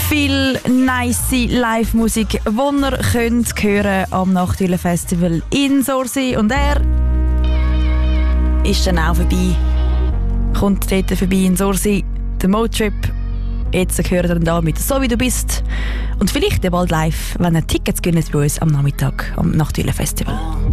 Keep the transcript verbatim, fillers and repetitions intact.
Viel nice Live-Musik, die ihr könnt hören am Nachtwille Festival in Sursee. Und er ist dann auch vorbei. Kommt dort vorbei in Sursee, der Motrip. Jetzt hören wir dann da mit «So wie du bist». Und vielleicht bald live, wenn ihr Tickets gönnt bei uns am Nachmittag am Nachtwille Festival.